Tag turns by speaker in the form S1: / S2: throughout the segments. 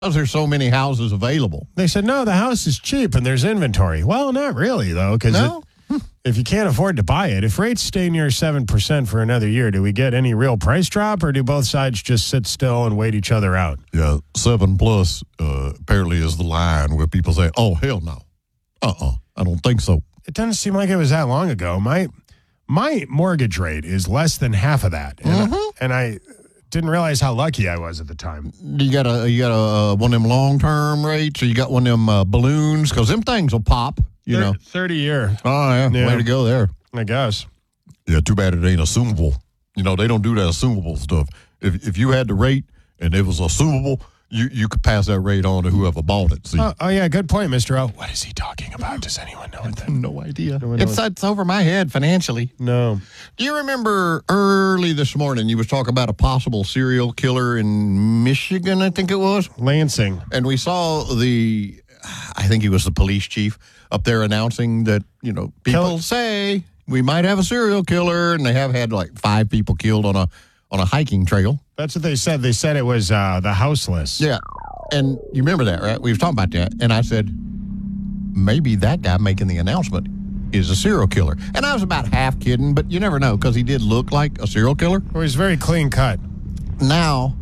S1: Because there's so many houses available.
S2: They said, no, the house is cheap and there's inventory. Well, not really, though, because if you can't afford to buy it, if rates stay near 7% for another year, do we get any real price drop, or do both sides just sit still and wait each other out?
S1: Yeah, 7+ apparently is the line where people say, oh, hell no. I don't think so.
S2: It doesn't seem like it was that long ago. My mortgage rate is less than half of that, and I didn't realize how lucky I was at the time.
S1: You got a one of them long-term rates, or you got one of them balloons? Because them things will pop, you know.
S2: 30-year.
S1: Oh, yeah. Way to go there.
S2: I guess.
S1: Yeah, too bad it ain't assumable. You know, they don't do that assumable stuff. If you had the rate and it was assumable, you could pass that rate on to whoever bought it. See?
S2: Oh, yeah, good point, Mr. O. What is he talking about? Does anyone know it?
S1: No idea. It's over my head financially.
S2: No.
S1: Do you remember early this morning you was talking about a possible serial killer in Michigan, I think it was?
S2: Lansing.
S1: And we saw I think he was the police chief up there announcing that, you know, people say we might have a serial killer, and they have had like 5 people killed on a hiking trail.
S2: That's what they said. They said it was the houseless.
S1: Yeah. And you remember that, right? We were talking about that. And I said, maybe that guy making the announcement is a serial killer. And I was about half kidding, but you never know, because he did look like a serial killer.
S2: Well, he's very clean cut.
S1: Now,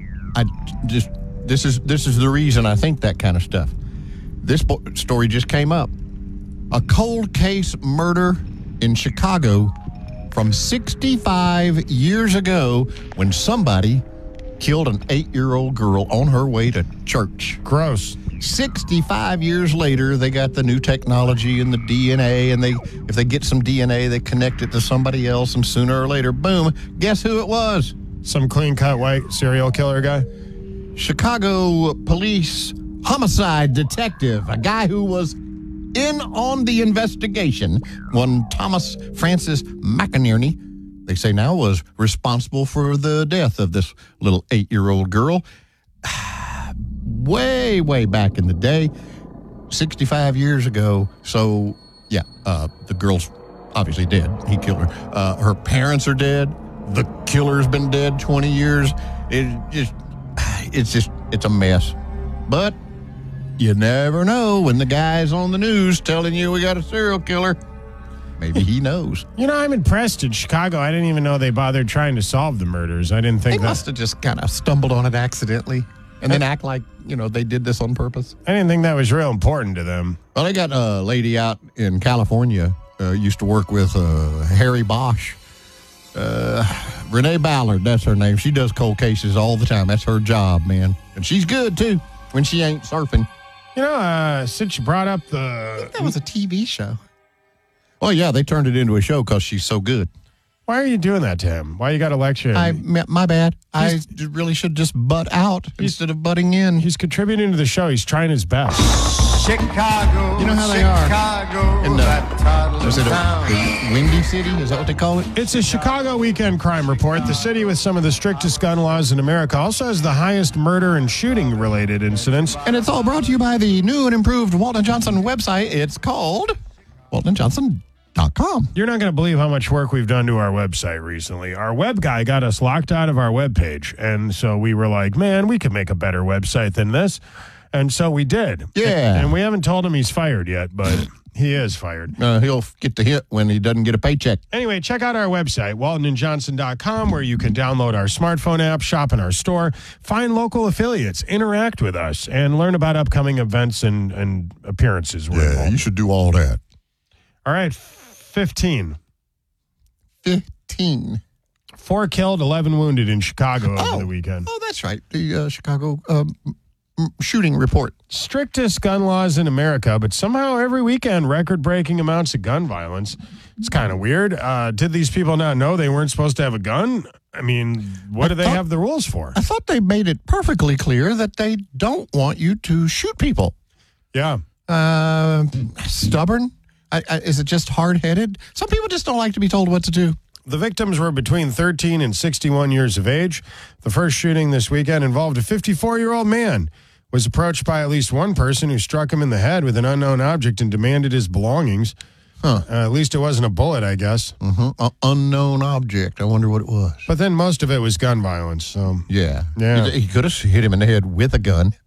S1: this is the reason I think that kind of stuff. This story just came up. A cold case murder in Chicago from 65 years ago when somebody killed an 8-year-old girl on her way to church.
S2: Gross.
S1: 65 years later, they got the new technology and the DNA, and if they get some DNA, they connect it to somebody else, and sooner or later, boom, guess who it was?
S2: Some clean-cut white serial killer guy?
S1: Chicago police homicide detective, a guy who was in on the investigation, one Thomas Francis McInerney, they say now, was responsible for the death of this little 8-year-old girl. Way, way back in the day, 65 years ago. So, yeah, the girl's obviously dead. He killed her. Her parents are dead. The killer's been dead 20 years. It's a mess. But you never know when the guy's on the news telling you we got a serial killer. Maybe he knows.
S2: You know, I'm impressed in Chicago. I didn't even know they bothered trying to solve the murders. I didn't think
S1: they must have just kind of stumbled on it accidentally and then act like, you know, they did this on purpose.
S2: I didn't think that was real important to them.
S1: Well, they got a lady out in California, used to work with Harry Bosch. Renee Ballard, that's her name. She does cold cases all the time. That's her job, man. And she's good, too, when she ain't surfing.
S2: You know, since you brought up
S1: I think that was a TV show. Well, yeah, they turned it into a show because she's so good.
S2: Why are you doing that to him? Why you got to lecture him?
S1: My bad. I really should just butt out instead of butting in.
S2: He's contributing to the show. He's trying his best.
S3: Chicago.
S1: You know how they are. In the Windy City? Is that what they call it?
S2: It's a Chicago weekend crime report. The city with some of the strictest gun laws in America also has the highest murder and shooting-related incidents.
S1: And it's all brought to you by the new and improved Walton Johnson website. It's called WaltonJohnson.com.
S2: You're not going to believe how much work we've done to our website recently. Our web guy got us locked out of our webpage, and so we were like, man, we could make a better website than this. And so we did.
S1: Yeah.
S2: And we haven't told him he's fired yet, but he is fired.
S1: He'll get the hit when he doesn't get a paycheck.
S2: Anyway, check out our website, WaltonandJohnson.com, where you can download our smartphone app, shop in our store, find local affiliates, interact with us, and learn about upcoming events and appearances.
S1: Yeah, you should do all that.
S2: All right, 15.
S1: 15.
S2: 4 killed, 11 wounded in Chicago over the weekend.
S1: Oh, that's right. The Chicago shooting report.
S2: Strictest gun laws in America, but somehow every weekend, record-breaking amounts of gun violence. It's kind of weird. Did these people not know they weren't supposed to have a gun? I mean, what do they have the rules for?
S1: I thought they made it perfectly clear that they don't want you to shoot people.
S2: Yeah.
S1: Stubborn? Is it just hard-headed? Some people just don't like to be told what to do.
S2: The victims were between 13 and 61 years of age. The first shooting this weekend involved a 54-year-old man. Was approached by at least one person who struck him in the head with an unknown object and demanded his belongings. At least it wasn't a bullet, I guess.
S1: Unknown object. I wonder what it was.
S2: But then most of it was gun violence. So
S1: yeah. He could have hit him in the head with a gun.